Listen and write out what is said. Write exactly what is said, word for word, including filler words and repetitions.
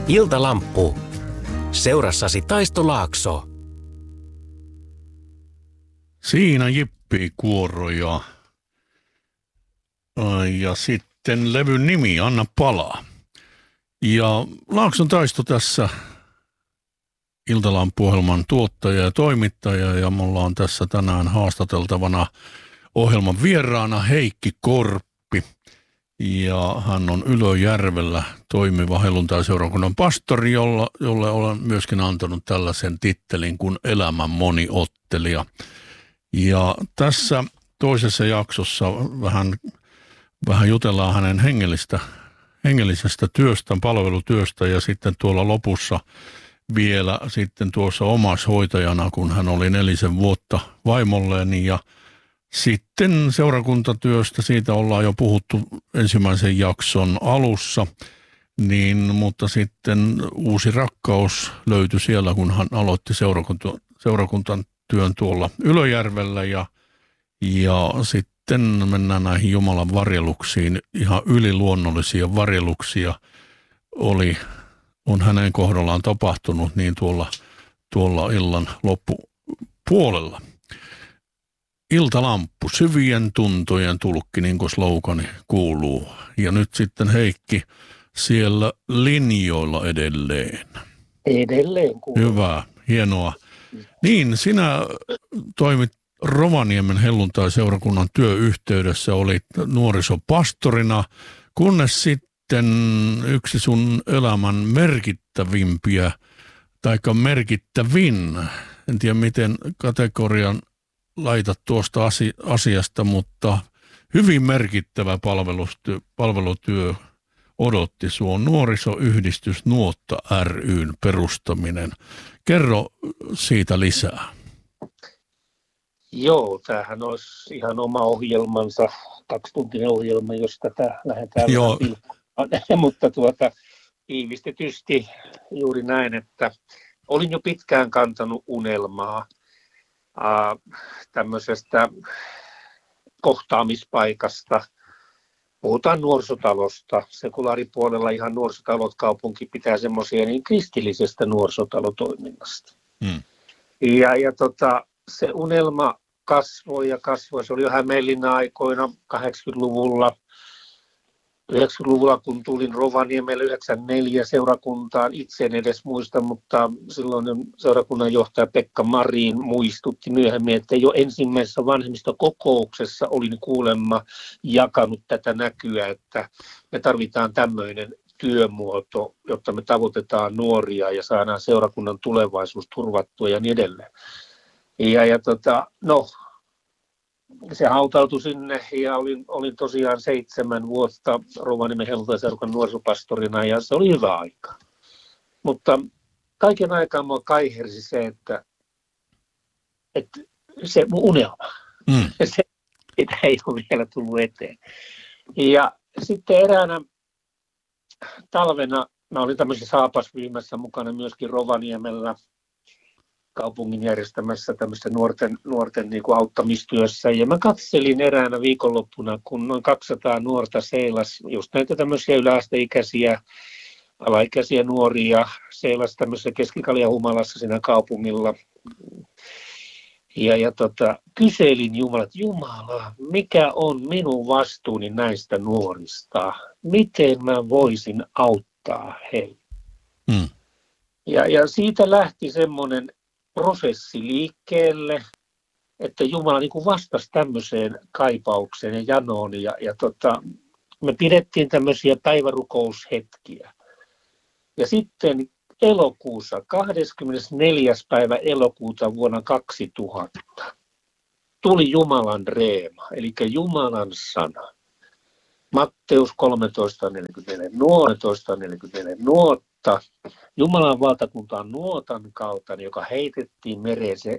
Iltalamppu. Seurassasi Taisto Laakso. Siinä Jippi Kuoro ja, ja sitten levyn nimi Anna palaa. Ja Laakson Taisto tässä Iltalamppu-ohjelman tuottaja ja toimittaja, ja mulla on tässä tänään haastateltavana ohjelman vieraana Heikki Korppi. Ja hän on Ylöjärvellä toimiva helluntai-seurakunnan pastori, jolla, jolle olen myöskin antanut tällaisen tittelin kuin elämän moniottelija. Ja tässä toisessa jaksossa vähän, vähän jutellaan hänen hengellistä, hengellisestä työstä, palvelutyöstä, ja sitten tuolla lopussa vielä sitten tuossa omaishoitajana, kun hän oli nelisen vuotta vaimolleen, ja sitten seurakuntatyöstä, siitä ollaan jo puhuttu ensimmäisen jakson alussa, niin, mutta sitten uusi rakkaus löytyi siellä, kun hän aloitti seurakunta, seurakuntan työn tuolla Ylöjärvellä, ja, ja sitten mennään näihin Jumalan varjeluksiin, ihan yliluonnollisia varjeluksia oli, on hänen kohdallaan tapahtunut niin tuolla, tuolla illan loppupuolella. Iltalamppu, syvien tuntojen tulkki, niin kuin slogani kuuluu. Ja nyt sitten Heikki siellä linjoilla edelleen. Edelleen kuuluu. Hyvä, hienoa. Niin, sinä toimit Rovaniemen helluntai-seurakunnan työyhteydessä, olit nuorisopastorina, kunnes sitten yksi sun elämän merkittävimpiä, taikka merkittävin, en tiedä miten kategorian laitat tuosta asiasta, mutta hyvin merkittävä palvelutyö, palvelutyö odotti sua, nuorisoyhdistys Nuotta ry:n perustaminen. Kerro siitä lisää. Joo, tämähän olisi ihan oma ohjelmansa, kaksituntinen ohjelma, jos tätä lähdetään läpi. Mutta tuota, tiivistetysti juuri näin, että olin jo pitkään kantanut unelmaa äh, tämmöisestä kohtaamispaikasta. Puhutaan nuorisotalosta. Sekulaaripuolella ihan nuorisotalot, kaupunki pitää semmoisia niin kristillisestä nuorisotalotoiminnasta. Hmm. Ja, ja tota, se unelma kasvoi ja kasvoi. Se oli jo Hämeenlinnan aikoina kahdeksankymmentäluvulla. yhdeksänkymmentäluvulla, kun tulin Rovaniemelle yhdeksänkymmentäneljä seurakuntaan, itse en edes muista, mutta silloin seurakunnan johtaja Pekka Marin muistutti myöhemmin, että jo ensimmäisessä vanhemmistokokouksessa olin kuulemma jakanut tätä näkyä, että me tarvitaan tämmöinen työmuoto, jotta me tavoitetaan nuoria ja saadaan seurakunnan tulevaisuus turvattua ja niin edelleen. Ja, ja tota, no, se hautautui sinne ja olin, olin tosiaan seitsemän vuotta Rovaniemen helluntai-seurakunnan nuorisopastorina ja se oli hyvä aika. Mutta kaiken aikaa minua kaihersi se, että, että se mun unelma, mm. se ei ole vielä tullut eteen. Ja sitten eräänä talvena, mä olin tämmöisessä saapasryhmässä mukana myöskin Rovaniemellä, kaupungin järjestämässä tämmöistä nuorten, nuorten niin kuin auttamistyössä. Ja mä katselin eräänä viikonloppuna, kun noin kaksisataa nuorta seilasi, just näitä tämmöisiä yläasteikäisiä, alaikäisiä nuoria, seilasi tämmöisessä Keski-Kaljahumalassa siinä kaupungilla. Ja, ja tota, kyselin Jumala, että Jumala, mikä on minun vastuuni näistä nuorista? Miten mä voisin auttaa heitä? Mm. Ja, ja siitä lähti semmoinen prosessi liikkeelle, että Jumala niin kuin vastasi tämmöiseen kaipaukseen ja janoon. Ja, ja tota, me pidettiin tämmöisiä päivärukoushetkiä. Ja sitten elokuussa, kahdeskymmenesneljäs päivä elokuuta vuonna kaksituhatta, tuli Jumalan reema, eli Jumalan sana. Matteus kolmetoista neljäkymmentäneljä nuotta. Jumalan valtakunta on nuotan kaltainen, joka heitettiin mereen. Se